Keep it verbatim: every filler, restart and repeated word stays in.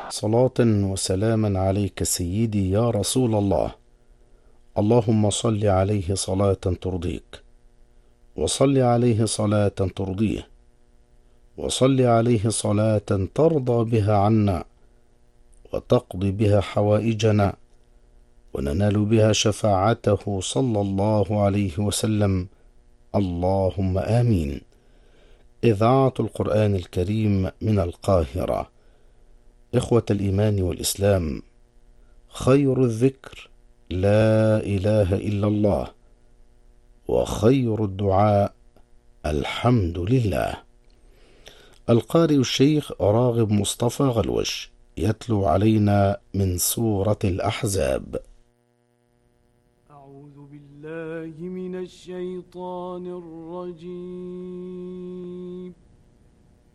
صلاة وسلاما عليك سيدي يا رسول الله. اللهم صل عليه صلاة ترضيك، وصل عليه صلاة ترضيه، وصل عليه صلاة ترضى بها عنا، وتقضي بها حوائجنا، وننال بها شفاعته صلى الله عليه وسلم. اللهم آمين. إذاعة القرآن الكريم من القاهرة. إخوة الإيمان والإسلام، خير الذكر لا إله إلا الله، وخير الدعاء الحمد لله. القارئ الشيخ راغب مصطفى غلوش يتلو علينا من سورة الأحزاب. أعوذ بالله من الشيطان الرجيم.